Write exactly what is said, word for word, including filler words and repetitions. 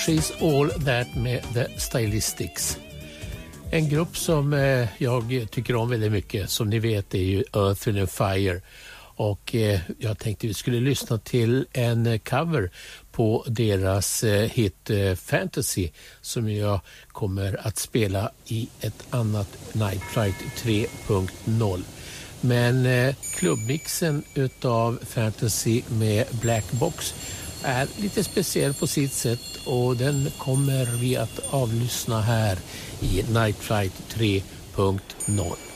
She's All That med The Stylistics. En grupp som eh, jag tycker om väldigt mycket, som ni vet, är ju Earth, Wind and Fire. Och eh, jag tänkte vi skulle lyssna till en cover på deras eh, hit eh, Fantasy, som jag kommer att spela i ett annat Night Flight tre punkt noll. Men eh, klubbmixen utav Fantasy med Black Box är lite speciell på sitt sätt, och den kommer vi att avlyssna här i Night Flight tre punkt noll.